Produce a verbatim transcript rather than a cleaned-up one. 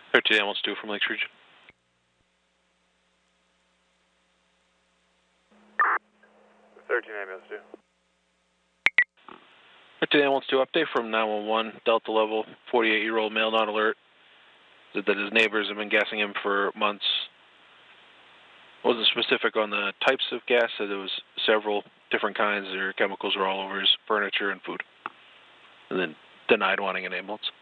thirteen ambulance two from Lakes Region. thirteen ambulance two. thirteen ambulance two, update from nine one one, Delta level, forty-eight-year-old male not alert. Said that his neighbors have been gassing him for months. Wasn't specific on the types of gas, said there was several different kinds. Their chemicals were all over his furniture and food. And then denied wanting an ambulance.